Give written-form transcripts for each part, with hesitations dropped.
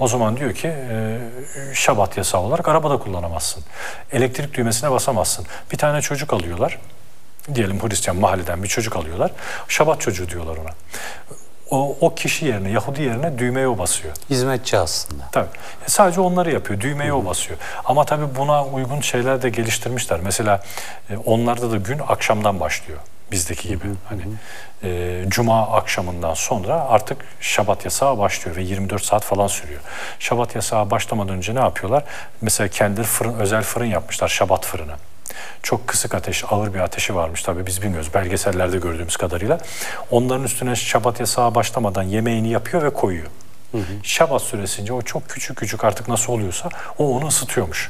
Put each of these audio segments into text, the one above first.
O zaman diyor ki Şabat yasağı olarak arabada kullanamazsın. Elektrik düğmesine basamazsın. Bir tane çocuk alıyorlar. Diyelim Hristiyan mahalleden bir çocuk alıyorlar. Şabat çocuğu diyorlar ona. O kişi yerine, Yahudi yerine düğmeye o basıyor. Hizmetçi aslında. Tabii. Sadece onları yapıyor. Düğmeye o basıyor. Ama tabii buna uygun şeyler de geliştirmişler. Mesela onlarda da gün akşamdan başlıyor. Bizdeki gibi. Hani Cuma akşamından sonra artık Şabat yasağı başlıyor ve 24 saat falan sürüyor. Şabat yasağı başlamadan önce ne yapıyorlar? Mesela kendileri özel fırın yapmışlar. Şabat fırını. Çok kısık ateş, ağır bir ateşi varmış tabii biz bilmiyoruz. Belgesellerde gördüğümüz kadarıyla. Onların üstüne Şabat yasağı başlamadan yemeğini yapıyor ve koyuyor. Şabat süresince o çok küçük küçük artık nasıl oluyorsa o onu ısıtıyormuş.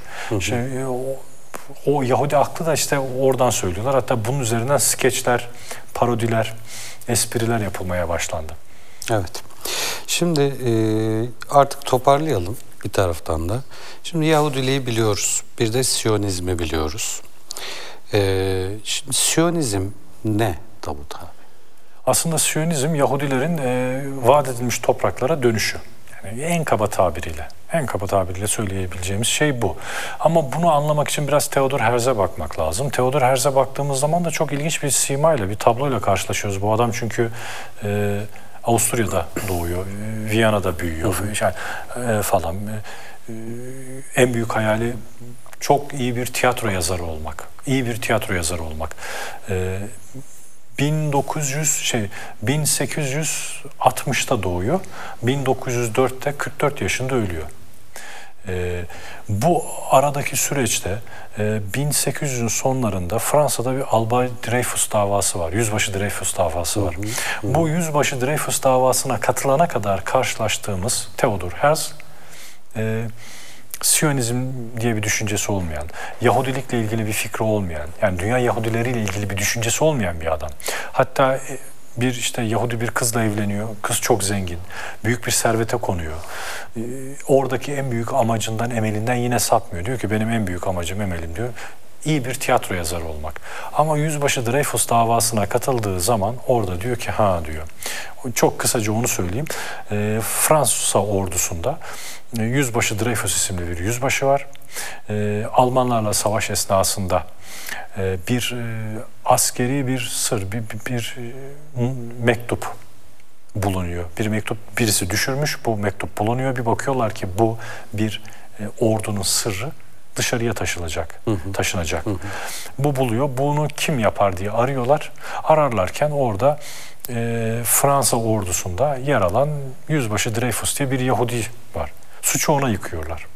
O Yahudi aklı da işte oradan söylüyorlar. Hatta bunun üzerinden skeçler, parodiler, espriler yapılmaya başlandı. Evet. Şimdi artık toparlayalım bir taraftan da. Şimdi Yahudiliği biliyoruz. Bir de Siyonizmi biliyoruz. Şimdi Siyonizm ne Davut abi? Aslında Siyonizm Yahudilerin vaat edilmiş topraklara dönüşü. Yani en kaba tabiriyle söyleyebileceğimiz şey bu. Ama bunu anlamak için biraz Theodor Herzl'e bakmak lazım. Theodor Herzl'e baktığımız zaman da çok ilginç bir simayla, bir tabloyla karşılaşıyoruz. Bu adam çünkü Avusturya'da doğuyor, Viyana'da büyüyor falan. En büyük hayali çok iyi bir tiyatro yazarı olmak. 1860'ta doğuyor. 1904'te 44 yaşında ölüyor. Bu aradaki süreçte 1800'ün sonlarında Fransa'da bir Albay Dreyfus davası var. Yüzbaşı Dreyfus davası var. Bu Yüzbaşı Dreyfus davasına katılana kadar karşılaştığımız Theodor Herzl, Siyonizm diye bir düşüncesi olmayan, Yahudilikle ilgili bir fikri olmayan, yani dünya Yahudileriyle ilgili bir düşüncesi olmayan bir adam. Hatta bir Yahudi bir kızla evleniyor. Kız çok zengin. Büyük bir servete konuyor. Oradaki en büyük amacından, emelinden yine sapmıyor. Diyor ki benim en büyük amacım, emelim diyor. İyi bir tiyatro yazarı olmak. Ama Yüzbaşı Dreyfus davasına katıldığı zaman orada diyor ki diyor. Çok kısaca onu söyleyeyim. Fransa ordusunda Yüzbaşı Dreyfus isimli bir yüzbaşı var. Almanlarla savaş esnasında bir askeri bir sır, bir mektup bulunuyor. Bir mektup birisi düşürmüş, bu mektup bulunuyor. Bir bakıyorlar ki bu bir ordunun sırrı dışarıya taşınacak. Bu buluyor. Bunu kim yapar diye arıyorlar. Ararlarken orada Fransa ordusunda yer alan Yüzbaşı Dreyfus diye bir Yahudi var. Suçu ona yıkıyorlar.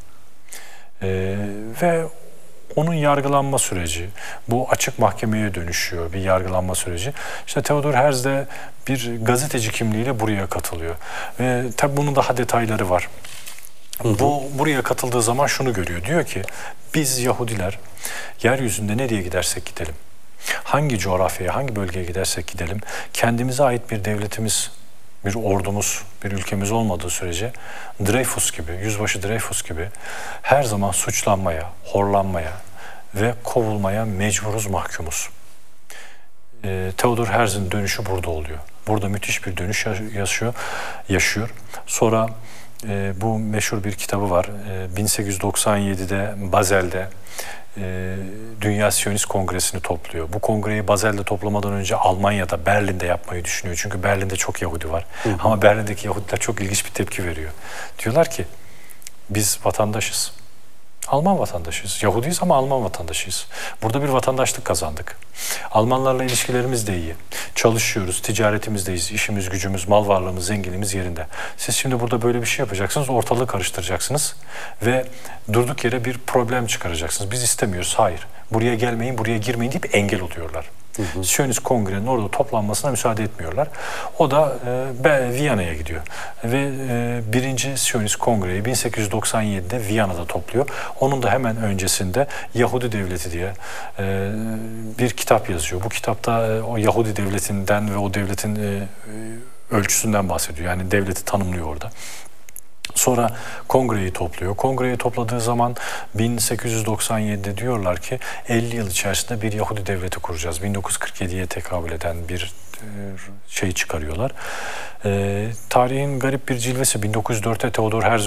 Ve onun yargılanma süreci, bu açık mahkemeye dönüşüyor bir yargılanma süreci. İşte Theodor Herzl de bir gazeteci kimliğiyle buraya katılıyor. Tabii bunun daha detayları var. Buraya katıldığı zaman şunu görüyor. Diyor ki biz Yahudiler yeryüzünde nereye gidersek gidelim, hangi coğrafyaya, hangi bölgeye gidersek gidelim, kendimize ait bir devletimiz, bir ordumuz, bir ülkemiz olmadığı sürece Dreyfus gibi, Yüzbaşı Dreyfus gibi her zaman suçlanmaya, horlanmaya ve kovulmaya mecburuz, mahkumuz. Theodor Herzl'in dönüşü burada oluyor. Burada müthiş bir dönüş yaşıyor. Sonra bu meşhur bir kitabı var. 1897'de Bazel'de Dünya Siyonist Kongresi'ni topluyor. Bu kongreyi Bazel'de toplamadan önce Almanya'da, Berlin'de yapmayı düşünüyor. Çünkü Berlin'de çok Yahudi var. Ama Berlin'deki Yahudiler çok ilginç bir tepki veriyor. Diyorlar ki biz vatandaşız. Alman vatandaşıyız. Yahudiyiz ama Alman vatandaşıyız. Burada bir vatandaşlık kazandık. Almanlarla ilişkilerimiz de iyi. Çalışıyoruz, ticaretimizdeyiz, işimiz, gücümüz, mal varlığımız, zenginliğimiz yerinde. Siz şimdi burada böyle bir şey yapacaksınız, ortalığı karıştıracaksınız ve durduk yere bir problem çıkaracaksınız. Biz istemiyoruz, hayır. Buraya gelmeyin, buraya girmeyin deyip engel oluyorlar. Siyonist Kongre'nin orada toplanmasına müsaade etmiyorlar. O da Viyana'ya gidiyor. Ve birinci Siyonist Kongre'yi 1897'de Viyana'da topluyor. Onun da hemen öncesinde Yahudi Devleti diye bir kitap yazıyor. Bu kitapta o Yahudi Devleti'nden ve o devletin ölçüsünden bahsediyor. Yani devleti tanımlıyor orada. Sonra kongreyi topluyor. Kongreyi topladığı zaman 1897'de diyorlar ki 50 yıl içerisinde bir Yahudi devleti kuracağız. 1947'ye tekabül eden bir şey çıkarıyorlar. Tarihin garip bir cilvesi 1904'te Theodor Herzl